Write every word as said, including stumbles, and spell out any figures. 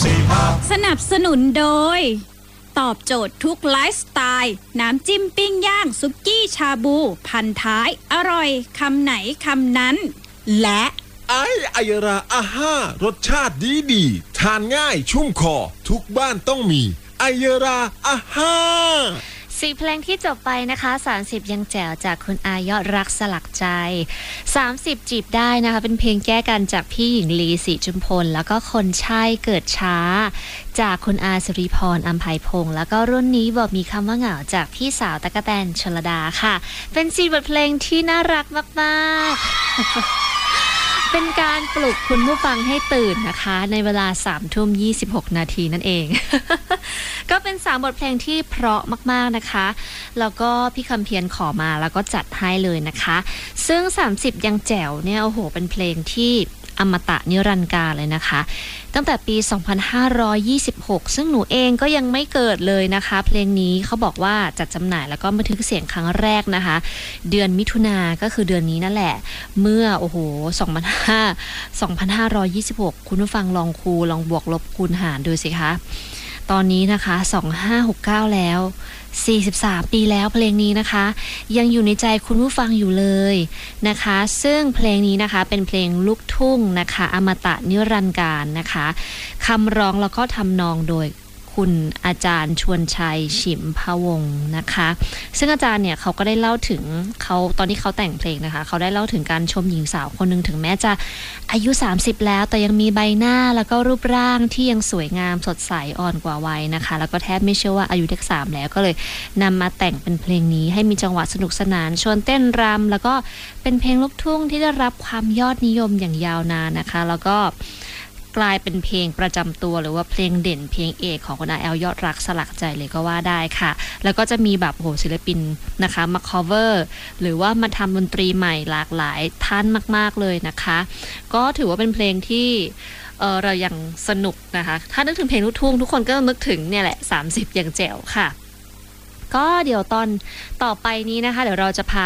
สนับสนุนโดยตอบโจทย์ทุกไลฟ์สไตล์น้ำจิ้มปิ้งย่างซุกี้ชาบูพันท้ายอร่อยคำไหนคำนั้นและไอไอราอาห้ารสชาติดีดีทานง่ายชุ่มคอทุกบ้านต้องมีไอราอาห้าสี่เพลงที่จบไปนะคะสามสิบยังแจ๋วจากคุณอายอดรักสลักใจสามสิบจีบได้นะคะเป็นเพลงแก้กันจากพี่หญิงลีศรีจุมพลแล้วก็คนใช่เกิดช้าจากคุณอาสิริพรอัมไพพงษ์แล้วก็รุ่นนี้บอกมีคำว่าเหงาจากพี่สาวตะกะแตนชลดาค่ะเป็นสี่บทเพลงที่น่ารักมากๆ เป็นการปลุกคุณผู้ฟังให้ตื่นนะคะในเวลาสามทุ่มยี่สิบหกนาทีนั่นเอง ก็เป็นสามบทเพลงที่เพราะมากๆนะคะแล้วก็พี่คำเพียรขอมาแล้วก็จัดให้เลยนะคะซึ่งสามสิบยังแจ๋วเนี่ยโอ้โหเป็นเพลงที่อมตะนิรันดร์กาลเลยนะคะตั้งแต่ปีสองพันห้าร้อยยี่สิบหกซึ่งหนูเองก็ยังไม่เกิดเลยนะคะเพลงนี้เขาบอกว่าจัดจำหน่ายแล้วก็บันทึกเสียงครั้งแรกนะคะเดือนมิถุนาก็คือเดือนนี้นั่นแหละเมื่อโอ้โหสองพันห้าร้อยยี่สิบหกคุณผู้ฟังลองคูณลองบวกลบคูณหารดูสิคะตอนนี้นะคะสองพันห้าร้อยหกสิบเก้าแล้วสี่สิบสามปีแล้วเพลงนี้นะคะยังอยู่ในใจคุณผู้ฟังอยู่เลยนะคะซึ่งเพลงนี้นะคะเป็นเพลงลูกทุ่งนะคะอมตะนิรันดร์กาลนะคะคำร้องแล้วก็ทำนองโดยคุณอาจารย์ชวนชัยฉิมพวงศ์นะคะซึ่งอาจารย์เนี่ยเขาก็ได้เล่าถึงเขาตอนที่เขาแต่งเพลงนะคะเขาได้เล่าถึงการชมหญิงสาวคนหนึ่งถึงแม้จะอายุสามสิบแล้วแต่ยังมีใบหน้าแล้วก็รูปร่างที่ยังสวยงามสดใสอ่อนกว่าวัยนะคะแล้วก็แทบไม่เชื่อว่าอายุเลขสามแล้วก็เลยนำมาแต่งเป็นเพลงนี้ให้มีจังหวะสนุกสนานชวนเต้นรำแล้วก็เป็นเพลงลูกทุ่งที่ได้รับความยอดนิยมอย่างยาวนานนะคะแล้วก็กลายเป็นเพลงประจำตัวหรือว่าเพลงเด่นเพลงเอกของคุณอาแอลยอดรักสลักใจเลยก็ว่าได้ค่ะแล้วก็จะมีแบบโหศิลปินนะคะมา cover หรือว่ามาทำดนตรีใหม่หลากหลายท่านมากๆเลยนะคะก็ถือว่าเป็นเพลงที่เออเรายังสนุกนะคะถ้านึกถึงเพลงลูกทุ่งทุกคนก็นึกถึงเนี่ยแหละสามสิบอย่างแจ๋วค่ะก็เดี๋ยวตอนต่อไปนี้นะคะเดี๋ยวเราจะพา